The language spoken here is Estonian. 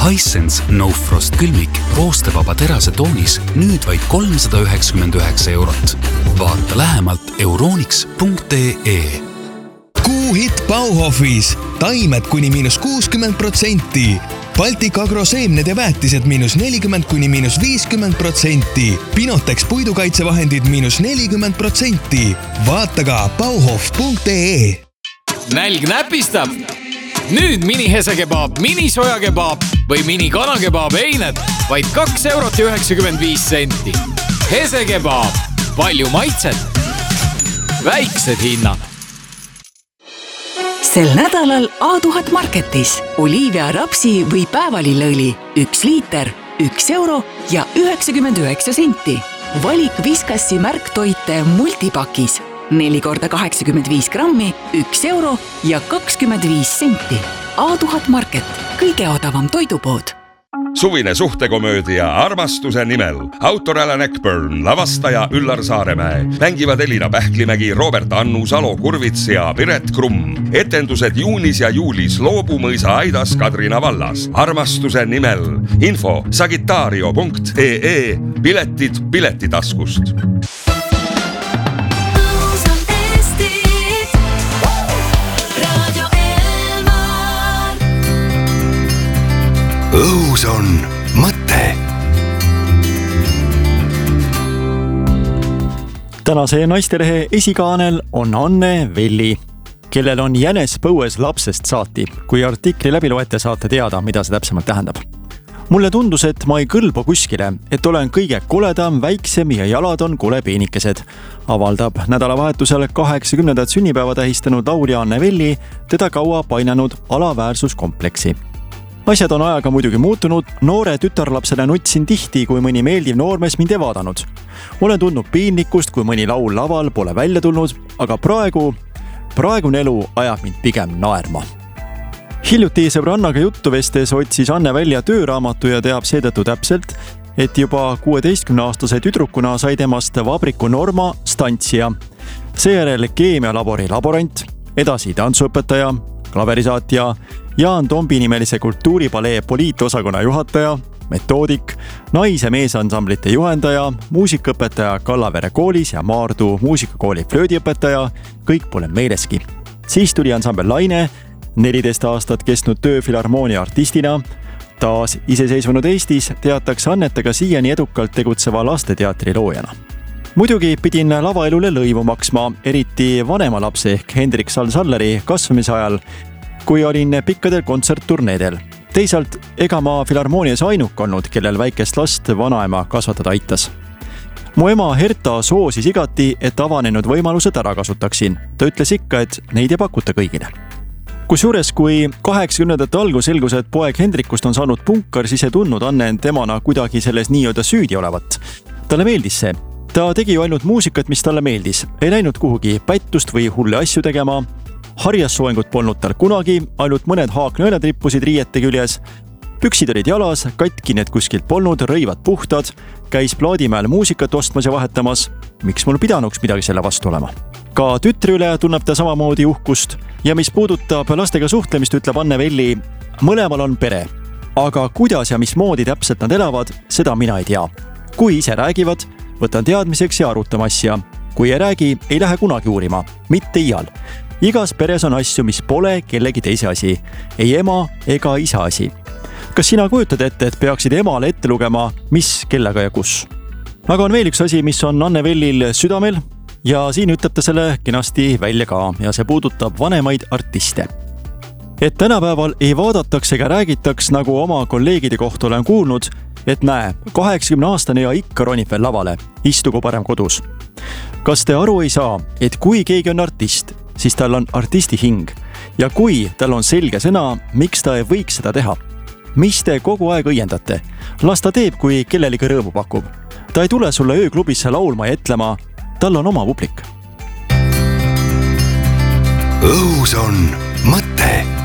Hisense No Frost külmik roostevaba terase toonis nüüd vaid 399 €. Vaata lähemalt euroniks.ee. Kuuhitt Bauhofis. Taimed kuni -60%. Baltic Agro seemned ja väetised -40% kuni -50%. Pinotex puidukaitsevahendid -40%. Vaata ka bauhof.ee. Nälg näpistab. Nüüd minihesekebaab, minisojakebaab või minikanakebab eined vaid 2,95 €. Hesekebaab. Palju maitset. Väiksed hinnad. Sel nädalal A1000 Marketis Olivia rapsi või päevalilleõli 1 liiter, 1 € ja 99 senti. Valik Viskassi märktoite multipakis 4 × 85 grammi, 1 € ja 25 senti. A1000 Market, kõige odavam toidupood. Suvine suhtekomöödia Armastuse nimel. Autor Alan Eckburn, lavastaja Üllar Saaremäe. Mängivad Elina Pähklimägi, Robert Annu, Salo Kurvits ja Piret Krumm. Etendused juunis ja juulis Loobumõisa aidas Kadrina vallas. Armastuse nimel. Info sagitario.ee. Piletid piletitaskust. Õhus on mõte. Tänase naistelehe esikaanel on Anne Velli, kellel on jänes põues lapsest saati. Kui artikli läbi loete, saate teada, mida see täpsemalt tähendab. Mulle tundus, et ma ei kõlba kuskile, et olen kõige koledam, väiksem ja jalad on kole peenikesed. Avaldab nädalavahetusel 80. sünnipäeva tähistanud laulja Anne Velli teda kaua painanud alaväärsuskompleksi. Asjad on ajaga muidugi muutunud, noore tütarlapsena nutsin tihti, kui mõni meeldiv noormees mind ei vaadanud. Olen tundnud piinlikkust, kui mõni laul laval pole välja tulnud, aga praegune elu ajab mind pigem naerma. Hiljuti sõbrannaga juttu vestes otsis Anne välja tööraamatu ja teab seetõttu täpselt, et juba 16-aastase tüdrukuna sai temast vabriku Norma Stantsija. Seejärel keemialabori laborant, edasi tantsuõpetaja, klaverisaatja, Jaan Tombi nimelise kultuuripalee poliitosakonna juhataja, metoodik, nais- ja meesansamblite juhendaja, muusikaõpetaja Kallavere koolis ja Maardu muusikakooli flöödiõpetaja, kõik pole meeleski. Siis tuli ansambel Laine, 14 aastat kestnud töö Filharmoonia artistina. Taas iseseisvunud Eestis teatakse Annetega siiani edukalt tegutseva lasteteatri loojana. Muidugi pidin lavaelule lõivu maksma, eriti vanema lapse ehk Hendrik Sall-Salleri kasvamise ajal, kui olin pikkadel kontsertturneedel. Teisalt, ega ma Filharmoonias ainuk olnud, kellel väikest last vanaema kasvatada aitas. Mu ema Herta soosis igati, et avanenud võimalused ära kasutaksin. Ta ütles ikka, et neid ei pakuta kõigile. Kusjuures, kui 80ndate algus selgus, et poeg Hendrikust on saanud punkar, siis ei tundnud Anne end temana kuidagi selles nii-öelda süüdi olevat. Talle meeldis see. Ta tegi ju ainult muusikat, mis talle meeldis. Ei läinud kuhugi pättust või hulle asju tegema. Harjassooengut polnud tal kunagi, ainult mõned haaknõelad rippusid riiete küljes. Püksid olid jalas, katki need kuskilt polnud, rõivad puhtad, käis Plaadimäel muusikat ostmas ja vahetamas. Miks mul pidanuks midagi selle vastu olema? Ka tütri üle tunneb ta samamoodi uhkust ja mis puudutab lastega suhtlemist, ütleb Anne Velli, mõlemal on pere. Aga kuidas ja mismoodi täpselt nad elavad, seda mina ei tea. Kui ise räägivad, võtan teadmiseks ja arutame asja. Kui ei räägi, ei lähe kunagi uurima, mitte iial. Igas peres on asju, mis pole kellegi teise asi, ei ema ega isa asi. Kas sina kujutad ette, et peaksid emale ette lugema, mis, kellega ja kus? Aga on veel üks asi, mis on Anne Vellil südamel ja siin ütleb ta selle kenasti välja ka ja see puudutab vanemaid artiste. Et tänapäeval ei vaadataks ega räägitaks, nagu oma kolleegide kohta olen kuulnud, et näe, 80-aastane ja ikka ronib veel lavale, istugu parem kodus. Kas te aru ei saa, et kui keegi on artist, siis tal on artisti hing ja kui tal on selge sõna, miks ta ei võiks seda teha? Mis te kogu aeg õiendate? Las ta teeb, kui kellelegi rõõmu pakub. Ta ei tule sulle ööklubisse laulma ja etlema, tal on oma publik. Õhus on mõte.